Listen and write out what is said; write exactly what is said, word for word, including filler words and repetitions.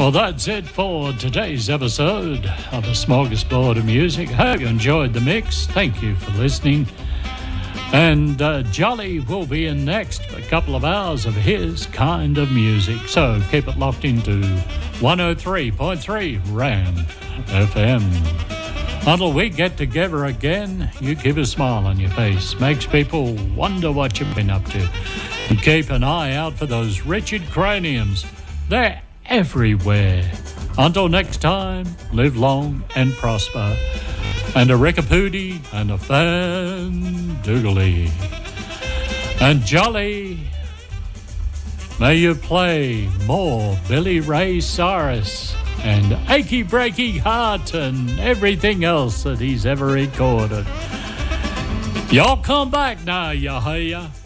Well, that's it for today's episode of A Smorgasbord of Music. Hope you enjoyed the mix. Thank you for listening. And uh, Jolly will be in next for a couple of hours of his kind of music. So keep it locked into one oh three point three RAM F M. Until we get together again, you keep a smile on your face. Makes people wonder what you've been up to. And keep an eye out for those Richard Craniums. They're everywhere. Until next time, live long and prosper. And a Rickapooty and a fan doogly. And Jolly, may you play more Billy Ray Cyrus and Achy Breaky Heart and everything else that he's ever recorded. Y'all come back now, you hear?